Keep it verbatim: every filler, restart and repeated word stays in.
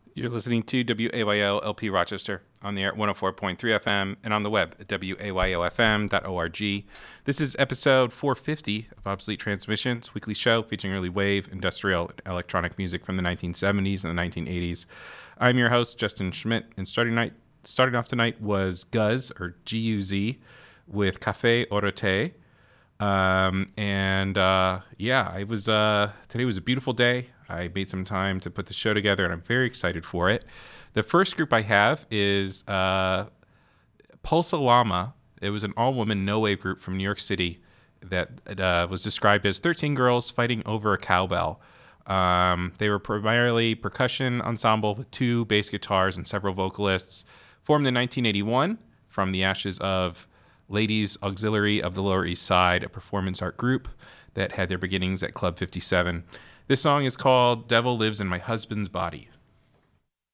You're listening to W A Y O L P Rochester on the air at one oh four point three F M and on the web at W A Y O F M dot org. This is episode four fifty of Obsolete Transmissions, weekly show featuring early wave, industrial, and electronic music from the nineteen seventies and the nineteen eighties. I'm your host, Justin Schmidt, and starting night, starting off tonight was Guz, or G U Z, with Café Orote. Um, and uh, yeah, it was uh, today was a beautiful day. I made some time to put the show together, and I'm very excited for it. The first group I have is uh, Pulsa Llama. It was an all-woman no-wave group from New York City that uh, was described as thirteen girls fighting over a cowbell. Um, they were primarily percussion ensemble with two bass guitars and several vocalists. Formed in nineteen eighty-one from the ashes of Ladies Auxiliary of the Lower East Side, a performance art group that had their beginnings at Club fifty-seven. This song is called Devil Lives in My Husband's Body.